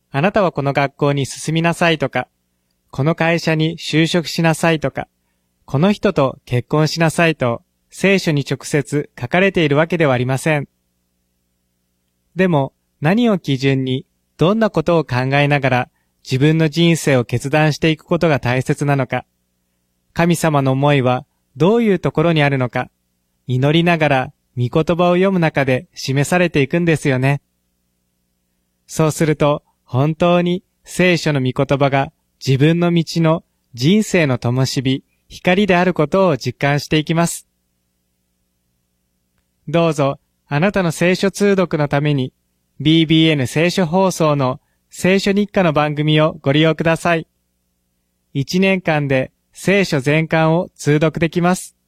あなたはこの学校に進みなさいとか、この会社に就職しなさいとか、この人と結婚しなさいと聖書に直接書かれているわけではありません。でも何を基準にどんなことを考えながら自分の人生を決断していくことが大切なのか、神様の思いはどういうところにあるのか、祈りながら御言葉を読む中で示されていくんですよね。そうすると本当に聖書の御言葉が自分の道の人生の灯火、光であることを実感していきます。どうぞあなたの聖書通読のために BBN 聖書放送の聖書日課の番組をご利用ください。1年間で聖書全巻を通読できます。